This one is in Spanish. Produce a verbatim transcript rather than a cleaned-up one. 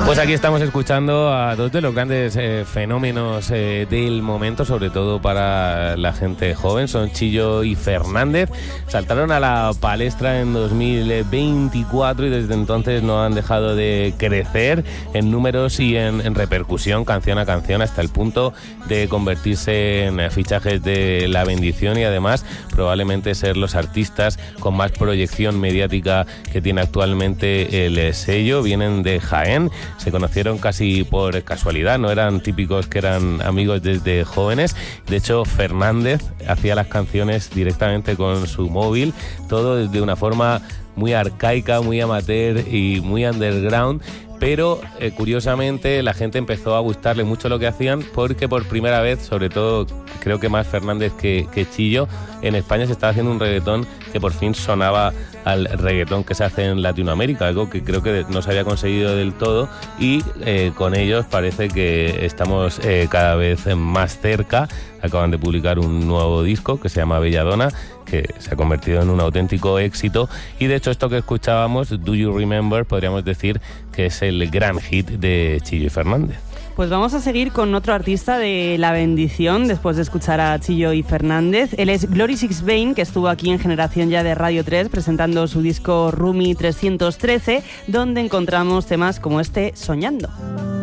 Pues aquí estamos escuchando a dos de los grandes eh, fenómenos eh, del momento, sobre todo para la gente joven. Son Txillo y Fernández. Saltaron a la palestra en dos mil veinticuatro y desde entonces no han dejado de crecer en números y en, en repercusión, canción a canción, hasta el punto de convertirse en fichajes de La Bendición y además probablemente ser los artistas con más proyección mediática que tiene actualmente el sello. Vienen de Jaén. Se conocieron casi por casualidad, no eran típicos que eran amigos desde jóvenes. De hecho, Fernández hacía las canciones directamente con su móvil, todo de una forma muy arcaica, muy amateur y muy underground. Pero eh, curiosamente la gente empezó a gustarle mucho lo que hacían porque por primera vez, sobre todo creo que más Fernández que, que Txillo, en España se estaba haciendo un reggaetón que por fin sonaba al reggaetón que se hace en Latinoamérica, algo que creo que no se había conseguido del todo y eh, con ellos parece que estamos eh, cada vez más cerca. Acaban de publicar un nuevo disco que se llama Belladona, que se ha convertido en un auténtico éxito y de hecho esto que escuchábamos, Do You Remember, podríamos decir que es el gran hit de Txillo y Fernández. Pues vamos a seguir con otro artista de La Bendición después de escuchar a Txillo y Fernández. Él es Glory Sixbane, que estuvo aquí en Generación Ya de Radio tres presentando su disco Rumi trescientos trece, donde encontramos temas como este, Soñando.